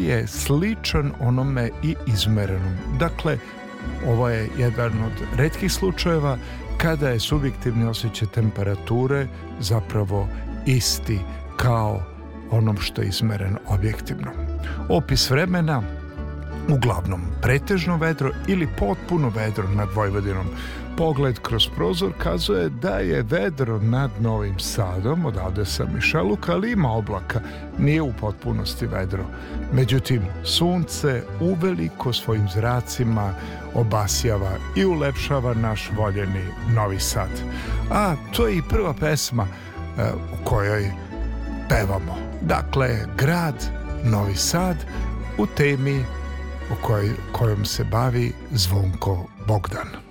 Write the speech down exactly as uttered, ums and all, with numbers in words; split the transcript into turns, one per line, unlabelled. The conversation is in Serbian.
je sličan onome i izmerenom. Dakle, ovo je jedan od retkih slučajeva kada je subjektivni osjećaj temperature zapravo isti kao onom što je izmereno objektivno. Opis vremena, uglavnom pretežno vedro ili potpuno vedro nad Vojvodinom. Pogled kroz prozor kazuje da je vedro nad Novim Sadom, odavde sam iz Šaluka, ali ima oblaka, nije u potpunosti vedro. Međutim, sunce uveliko svojim zracima obasjava i ulepšava naš voljeni Novi Sad. A to je i prva pesma e, u kojoj pevamo. Dakle, grad Novi Sad u temi u kojoj, kojom se bavi Zvonko Bogdan.